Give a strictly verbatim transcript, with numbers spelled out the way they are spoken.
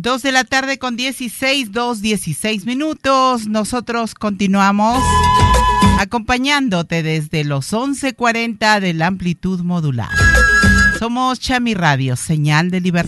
Dos de la tarde con dieciséis, dos, dieciséis minutos. Nosotros continuamos acompañándote desde los once cuarenta de la amplitud modular. Somos Chami Radio, señal de libertad.